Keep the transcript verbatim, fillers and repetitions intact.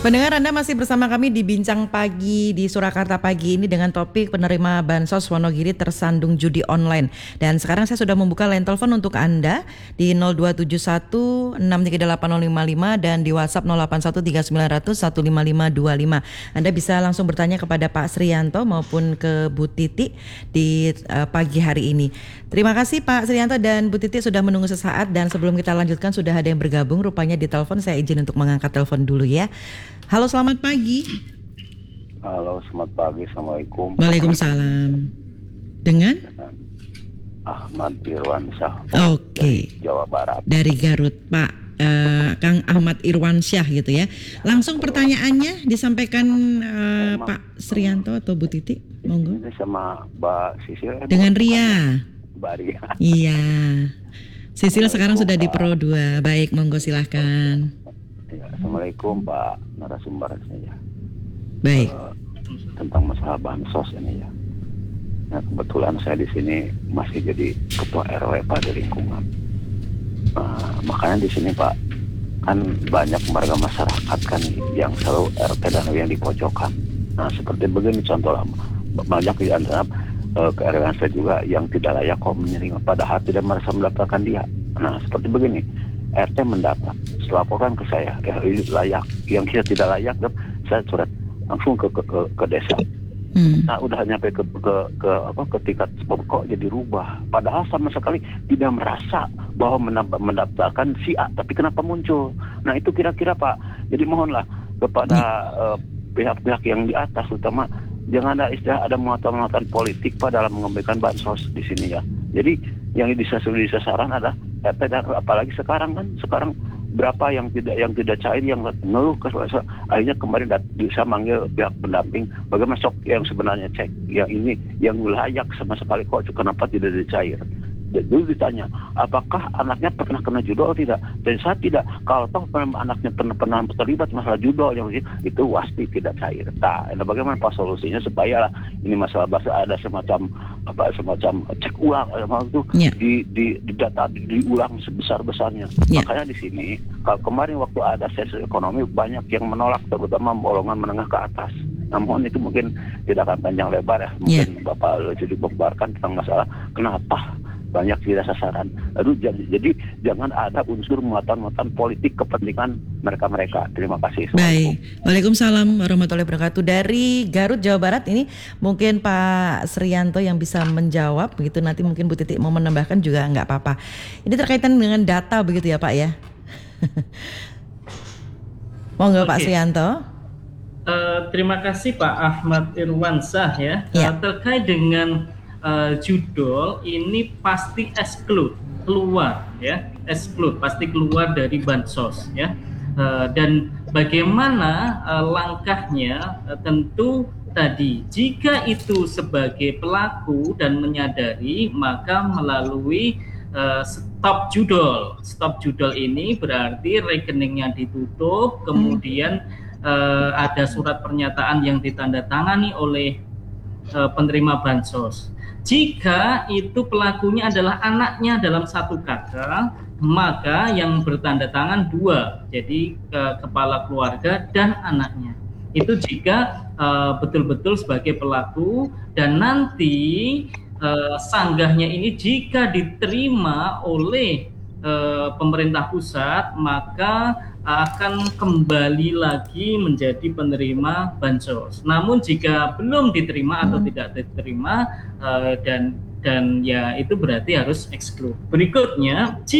Pendengar, Anda masih bersama kami di Bincang Pagi di Surakarta pagi ini dengan topik penerima Bansos Wonogiri tersandung judi online. Dan sekarang saya sudah membuka line telepon untuk Anda di nol dua tujuh satu enam tiga delapan nol lima lima dan di WhatsApp nol delapan satu tiga sembilan nol nol satu lima lima dua lima. Anda bisa langsung bertanya kepada Pak Srianto maupun ke Bu Titi di uh, pagi hari ini. Terima kasih Pak Srianto dan Bu Titi sudah menunggu sesaat, dan sebelum kita lanjutkan sudah ada yang bergabung rupanya di telepon. Saya izin untuk mengangkat telepon dulu ya. Halo, selamat pagi. Halo, selamat pagi. Assalamualaikum. Waalaikumsalam. Dengan? Dengan Ahmad Irwansyah. Oke. Dari Jawa Barat. Dari Garut, Pak uh, Kang Ahmad Irwansyah gitu ya. Langsung pertanyaannya disampaikan uh, Pak Srianto atau Bu Titi, monggo. Ini sama Mbak Sisil. Dengan Ria. Mbak Ria. Iya. Sisil sekarang sudah di Pro dua. Baik, monggo silahkan. Ya, Assalamualaikum Pak narasumber saya. Baik. Uh, tentang masalah bansos ini ya. Nah, kebetulan saya di sini masih jadi ketua R W Pak di lingkungan. Uh, makanya di sini Pak, kan banyak warga masyarakat kan yang selalu R T dan yang di pojokan. Nah, seperti begini contoh lah, banyak di antara uh, ke R W saya juga yang tidak layak kok menerima, padahal tidak merasa mendaftarkan dia. Nah, seperti begini. R T mendapat, laporkan ke saya, ya ini layak, yang kita tidak layak, saya surat langsung ke ke, ke, ke desa. Hmm. Nah, udah nyampe ke ke ke apa ke tingkat kok jadi rubah. Padahal sama sekali tidak merasa bahwa mendaftarkan si A, tapi kenapa muncul? Nah, itu kira-kira Pak. Jadi mohonlah kepada uh, pihak-pihak yang di atas, terutama jangan ada istilah ada muatan-muatan politik Pak dalam mengambilkan bansos di sini ya. Jadi yang disasar sasaran ada R T, dan apalagi sekarang kan sekarang berapa yang tidak yang tidak cair, yang ngeluh ke akhirnya kemarin bisa manggil pihak pendamping bagaimana sok yang sebenarnya cek yang ini yang layak sama sekali kok kenapa tidak dicair. Dulu ditanya apakah anaknya pernah kena judol tidak, dan saya tidak. Kalau toh anaknya pernah pernah terlibat masalah judol yang itu pasti tidak cair. Nah, bagaimana pas solusinya supaya lah ini masalah bahasa ada semacam apa semacam cek ulang itu yeah. di, di di data di, diulang sebesar besarnya. Yeah. Makanya di sini kalau kemarin waktu ada sesi ekonomi banyak yang menolak, terutama golongan menengah ke atas. Namun itu mungkin tidak akan panjang lebar ya. Mungkin yeah. Bapak jadi membaharkan tentang masalah kenapa banyak tidak sasaran. Aduh, jadi, jadi jangan ada unsur muatan-muatan politik kepentingan mereka-mereka. Terima kasih. Baik. Waalaikumsalam warahmatullahi wabarakatuh. Dari Garut, Jawa Barat ini mungkin Pak Srianto yang bisa menjawab begitu. Nanti mungkin Bu Titi mau menambahkan juga nggak apa-apa. Ini terkaitan dengan data begitu ya Pak ya. Monggo Pak Srianto. Uh, terima kasih Pak Ahmad Irwansyah ya. ya. Uh, terkait dengan Uh, judul ini pasti exclude keluar ya, exclude pasti keluar dari bansos ya. Uh, dan bagaimana uh, langkahnya uh, tentu tadi jika itu sebagai pelaku dan menyadari maka melalui uh, stop judul. Stop judul ini berarti rekeningnya ditutup, kemudian uh, ada surat pernyataan yang ditandatangani oleh uh, penerima bansos. Jika itu pelakunya adalah anaknya dalam satu kakak, maka yang bertanda tangan dua, jadi ke kepala keluarga dan anaknya. Itu jika uh, betul-betul sebagai pelaku, dan nanti uh, sanggahnya ini jika diterima oleh uh, pemerintah pusat, maka akan kembali lagi menjadi penerima bansos. Namun jika belum diterima atau hmm. tidak diterima uh, dan dan ya itu berarti harus exclude. Berikutnya